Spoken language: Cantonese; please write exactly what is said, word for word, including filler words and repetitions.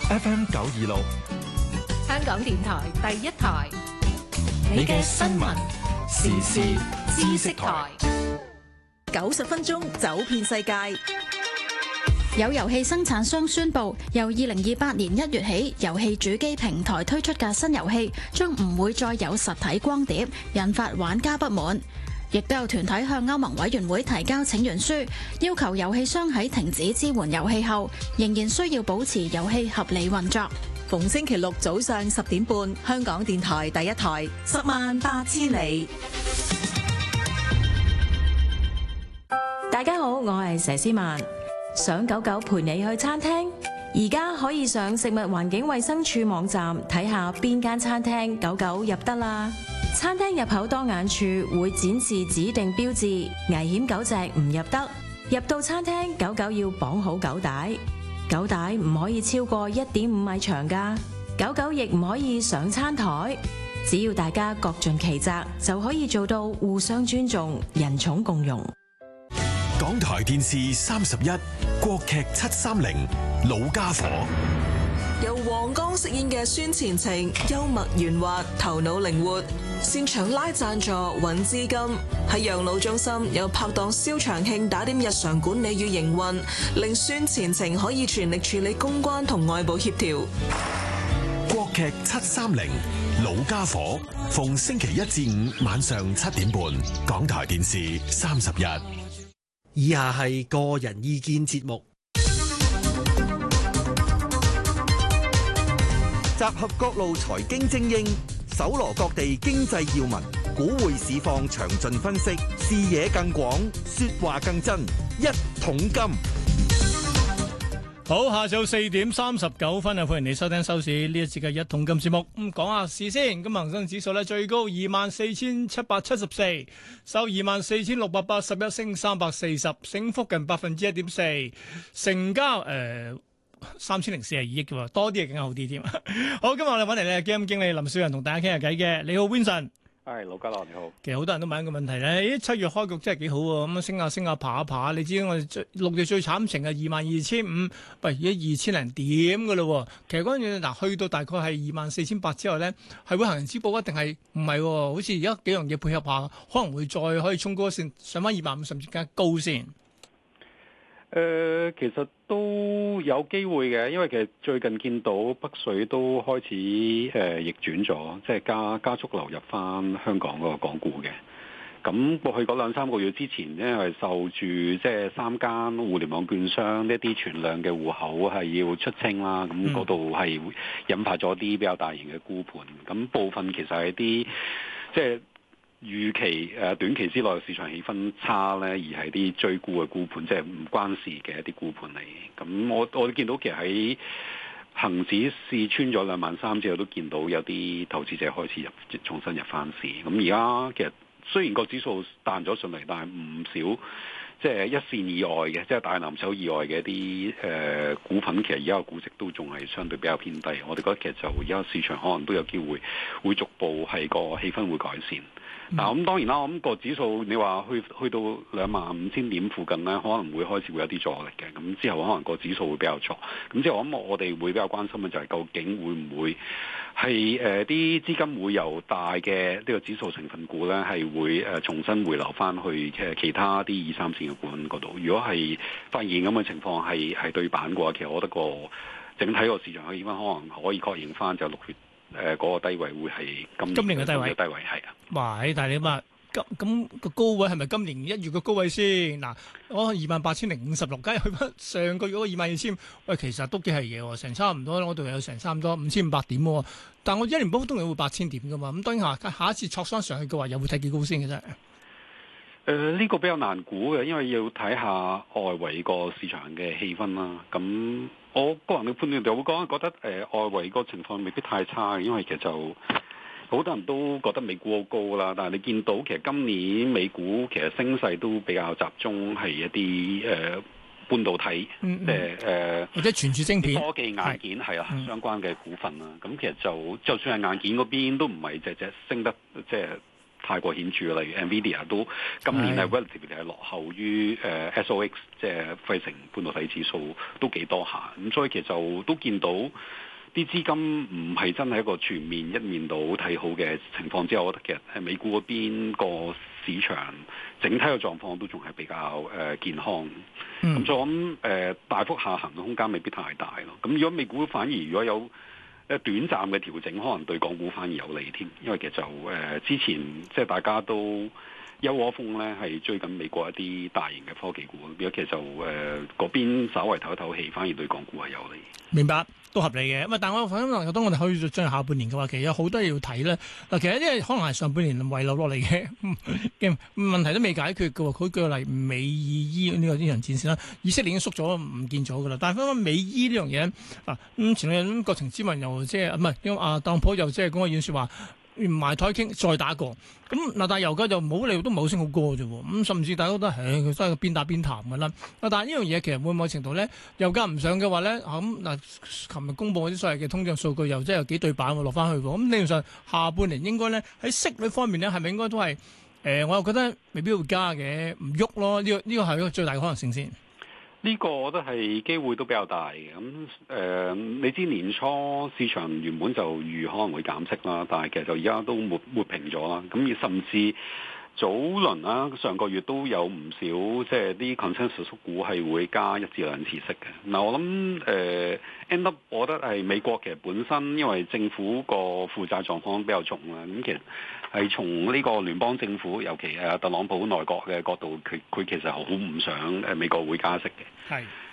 F M 九二六， 香港電台第一台， 你嘅新聞時事知識台， 九十分鐘走遍世界。 有遊戲生產商宣布，由二零二八年一月起，遊戲主機平台推出嘅新遊戲將唔會再有實體光碟，引發玩家不滿。亦都有團體向歐盟委員會提交請願書，要求遊戲商喺停止支援遊戲後，仍然需要保持遊戲合理運作。 逢星期六早上十點半，香港電台第一台，十萬八千里。 大家好，我係佘詩曼。想狗狗陪你去餐廳，而家可以上食物環境衛生署網站睇下邊間餐廳狗狗入得啦。餐廳入口當眼處會展示指定標誌，危險狗隻唔入得。入到餐廳，狗狗要綁好狗帶，狗帶唔可以超過一點五米長㗎。狗狗亦唔可以上餐台。只要大家各盡其責，就可以做到互相尊重、人寵共融。 港台電視三十一，國劇七三零，老家伙。 由黃剛飾演嘅孫前程，幽默圓滑，頭腦靈活，擅長拉贊助、揾資金。喺養老中心有拍檔蕭長慶打點日常管理與營運，令孫前程可以全力處理公關同外部協調。 國劇七三零，老家伙，逢星期一至五晚上七點半，港台電視三十一。 以下係個人意見節目，集合各路財經精英，搜羅各地經濟要聞，股匯市況詳盡分析，視野更廣，說話更真。一桶金， 好，下晝四點三十九分啊！歡迎你收聽收市呢一節嘅一桶金節目。咁講下市先，咁恒生指數咧最高二萬四千七百七十四，收二萬四千六百八十一，升三百四十，升幅近百分之一點四。成交誒三千零四十二億嘅喎，多啲係更加好啲添。好，今日我哋揾嚟咧基金經理林少陽同大家傾下偈嘅。你好 ，Vincent。係，老家樂你好。其實好多人都問一個問題咧，咦，七月開局真係幾好喎，咁升下升下爬下爬，你知我哋最六月最慘情係二萬二千五，喂，而家二千零點嘅咯喎。其實嗰陣嗱，去到大概係二萬四千八之後咧，係會行人止步一定係唔係喎？好似而家幾樣嘢配合下，可能會再可以衝高一線，上翻二萬五甚至更加高先。 誒、呃，其實都有機會嘅，因為其實最近見到北水都開始誒、呃、逆轉咗，即係加加速流入翻香港嗰個港股嘅。咁過去嗰兩三個月之前呢，因為受住即係三間互聯網券商呢啲存量嘅戶口係要出清啦，咁嗰度係引發咗啲比較大型嘅沽盤。咁部分其實係啲即係預期誒短期之內市場氣氛差咧，而係啲追沽嘅沽盤，即係唔關事嘅一啲沽盤嚟。咁我我見到其實喺恒指試穿咗兩萬三之後，都見到有啲投資者開始入重新入翻市。咁而家其實雖然個指數彈咗上嚟，但係唔少即係一線以外嘅，即係大藍籌以外嘅一啲誒、呃、股份，其實而家個估值都仲係相對比較偏低。我哋覺得其實就而家市場可能都有機會會逐步係個氣氛會改善。嗱，咁當然啦，我諗個指數你話去去到兩萬五千點附近咧，可能會開始會有啲阻力嘅。咁之後可能個指數會比較挫。咁之後我諗我哋會比較關心嘅就係究竟會唔會係誒啲資金會由大嘅呢個指數成分股咧，係會誒重新回流翻去誒其他啲二三線嘅股份嗰度。如果係發現咁嘅情況係係對版嘅話，其實我覺得個整體個市場嘅氣氛可能可以確認翻就六月。誒嗰、呃那個低位會係今今年嘅低位， 低位係啊。 哇！但係你話咁咁個高位係咪今年一月嘅高位先？嗱，我二萬八千零五十六，梗係去翻上個月嗰二萬二千，喂，其實都幾係嘢喎，成差唔多，我度有成差唔多五千五百點喎。但我一年波通常會八千點噶嘛，咁當然下下一次挫翻上去嘅話，又會睇幾高先嘅啫。 誒呢、呃這個比較難估嘅，因為要睇下外圍個市場嘅氣氛啦。咁我個人嘅判斷就會講，覺得誒、呃、外圍個情況未必太差嘅，因為其實就好多人都覺得美股好高啦。但係你見到其實今年美股其實升勢都比較集中係一啲誒、呃、半導體，即係誒或者存儲晶片、科技硬件係啊相關嘅股份啦。咁、嗯、其實就就算係硬件嗰邊都唔係隻隻升得即係太過顯著，例如 Nvidia 都今年係 relatively 係落後於誒、呃、S O X， 即係費城半導體指數都幾多下，咁所以其實就都見到啲資金唔係真係一個全面一面倒睇好嘅情況之下，我覺得其實喺美股嗰邊個市場整體嘅狀況都仲係比較誒、呃、健康，咁、嗯、所以我諗誒、呃、大幅下行嘅空間未必太大咯。咁如果美股反而如果有誒短暫嘅調整，可能對港股反而有利添，因為其實就誒、呃、之前即係大家都一窩蜂咧係追緊美國一啲大型嘅科技股，如果其實就誒嗰、呃、邊稍為唞一唞氣，反而對港股係有利。 明白。都合理嘅，咁啊！但係我反正當我哋可以進入下半年嘅話，其實有好多嘢要睇咧。嗱，其實呢啲可能係上半年遺留落嚟嘅嘅問題都未解決嘅喎。佢舉例美意呢個呢場戰線啦，以色列已經縮咗唔見咗㗎啦。但係翻翻美意呢樣嘢啊，咁前兩日國情咨文又即係唔係因為阿特朗普又即係講個演説話。埋台傾再打過，咁嗱，但係油價就冇理由都唔好升好過啫喎，咁甚至大家都覺得，唉，佢都係邊打邊談㗎啦。但係呢樣嘢其實會唔會程度咧，油價唔上嘅話咧，咁嗱，琴日公佈嗰啲所謂嘅通脹數據又即係有幾對版喎，落翻去喎。咁理論上下半年應該咧喺息率方面咧，係咪應該都係誒、呃？我又覺得未必會加嘅，唔喐咯。呢、這個呢、這個係一個最大嘅可能性先。 呢個我覺得係機會都比較大嘅，咁、嗯、誒、呃，你知年初市場原本就預可能會減息啦，但係其實就而家都抹抹平咗啦，咁而甚至早輪啦，上個月都有唔少即係啲 consensus 股係會加一至兩次息嘅。嗱，我諗誒 end up，我覺得係美國其實本身因為政府個負債狀況比較重啦，咁其實係從呢個聯邦政府，尤其係特朗普內閣嘅角度，佢佢其實好唔想誒美國會加息嘅。係。